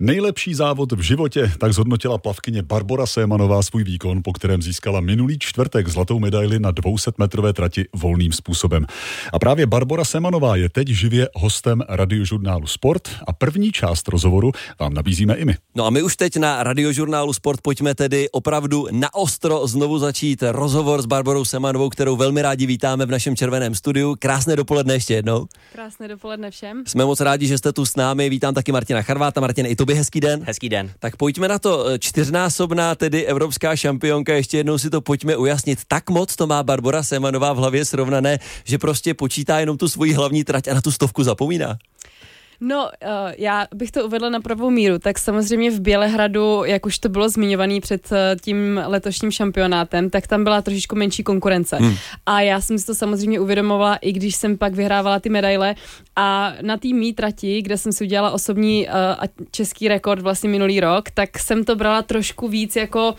Nejlepší závod v životě, tak zhodnotila plavkyně Barbora Sémanová svůj výkon, po kterém získala minulý čtvrtek zlatou medaili na 200metrové trati volným způsobem. A právě Barbora Sémanová je teď živě hostem Radiožurnálu Sport a první část rozhovoru vám nabízíme i my. No a my už teď na Radiožurnálu Sport pojďme tedy opravdu naostro znovu začít rozhovor s Barborou Sémanovou, kterou velmi rádi vítáme v našem červeném studiu. Krásné dopoledne ještě jednou. Krásné dopoledne všem. Jsme moc rádi, že jste tu s námi. Vítám taky Martina Charváta. Martin, i tobě hezký den. Hezký den. Tak pojďme na to. 4násobná tedy evropská šampionka, ještě jednou si to pojďme ujasnit. Tak moc to má Barbora Sémanová v hlavě srovnané, že prostě počítá jenom tu svoji hlavní trať a na tu 100 zapomíná. No, já bych to uvedla na pravou míru, tak samozřejmě v Bělehradu, jak už to bylo zmiňovaný před tím letošním šampionátem, tak tam byla trošičku menší konkurence. A já jsem si to samozřejmě uvědomovala, i když jsem pak vyhrávala ty medaile. A na té mý trati, kde jsem si udělala osobní a český rekord vlastně minulý rok, tak jsem to brala trošku víc jako...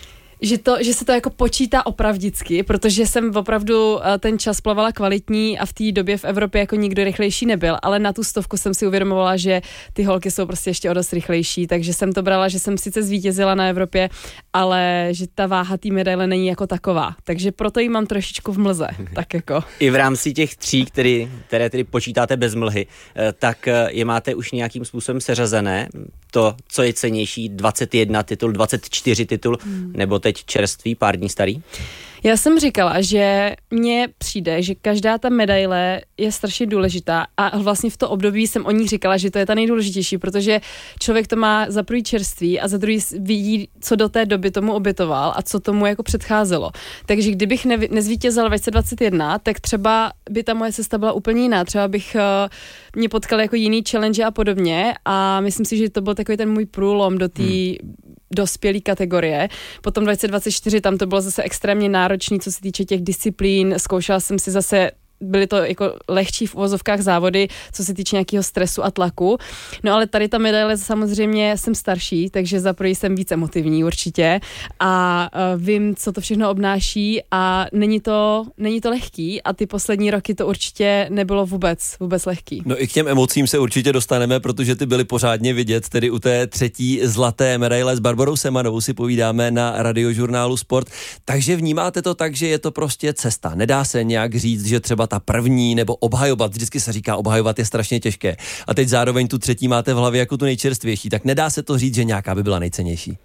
Že se to jako počítá opravdicky, protože jsem opravdu ten čas plavala kvalitní a v té době v Evropě jako nikdo rychlejší nebyl, ale na tu 100 jsem si uvědomovala, že ty holky jsou prostě ještě o dost rychlejší, takže jsem to brala, že jsem sice zvítězila na Evropě, ale že ta váha té medaile není jako taková, takže proto ji mám trošičku v mlze, tak jako. I v rámci těch tří, které tedy počítáte bez mlhy, tak je máte už nějakým způsobem seřazené, to, co je cennější, 21 titul, 24 titul, nebo teď čerstvý, pár dní starý? Já jsem říkala, že mně přijde, že každá ta medaile je strašně důležitá a vlastně v to období jsem o ní říkala, že to je ta nejdůležitější, protože člověk to má za první čerství a za druhý vidí, co do té doby tomu obětoval a co tomu jako předcházelo. Takže kdybych nezvítězila v 2021, tak třeba by ta moje cesta byla úplně jiná. Třeba bych mě potkal jako jiný challenge a podobně a myslím si, že to byl takový ten můj průlom do té dospělý kategorie. Potom 2024 tam to bylo zase extrémně náročný, co se týče těch disciplín. Zkoušela jsem si zase, byly to jako lehčí v uvozovkách závody, co se týče nějakého stresu a tlaku. No ale tady ta medaile samozřejmě jsem starší, takže za první jsem víc emotivní určitě a vím, co to všechno obnáší a není to lehký a ty poslední roky to určitě nebylo vůbec lehký. No i k těm emocím se určitě dostaneme, protože ty byly pořádně vidět, tedy u té třetí zlaté medaile s Barborou Sémanovou si povídáme na Radiožurnálu Sport. Takže vnímáte to tak, že je to prostě cesta. Nedá se nějak říct, že třeba ta první nebo obhajovat, vždycky se říká, obhajovat je strašně těžké. A teď zároveň tu třetí máte v hlavě jako tu nejčerstvější, tak nedá se to říct, že nějaká by byla nejcennější.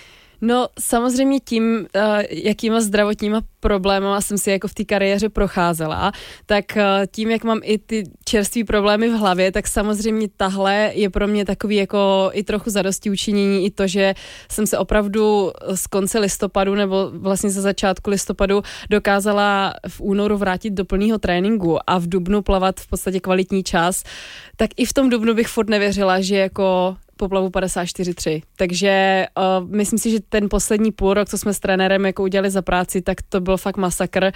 No samozřejmě tím, jakýma zdravotníma problémama jsem si jako v té kariéře procházela, tak tím, jak mám i ty čerství problémy v hlavě, tak samozřejmě tahle je pro mě takový jako i trochu zadostiučinění, i to, že jsem se opravdu z konce listopadu nebo vlastně ze začátku listopadu dokázala v únoru vrátit do plného tréninku a v dubnu plavat v podstatě kvalitní čas, tak i v tom dubnu bych furt nevěřila, že jako poplavu 54.3. Takže myslím si, že ten poslední půl rok, co jsme s trenérem jako udělali za práci, tak to byl fakt masakr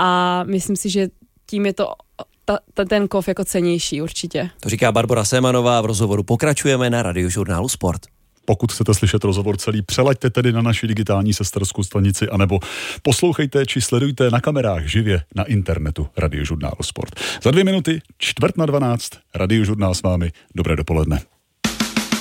a myslím si, že tím je to ten kov jako cennější určitě. To říká Barbora Sémanová, v rozhovoru pokračujeme na Radiožurnálu Sport. Pokud chcete slyšet rozhovor celý, přelaďte tedy na naši digitální sesterskou stanici anebo poslouchejte či sledujte na kamerách živě na internetu Radiožurnálu Sport. Za 2 minuty 11:45 Radiožurnál s vámi. Dobré dopoledne.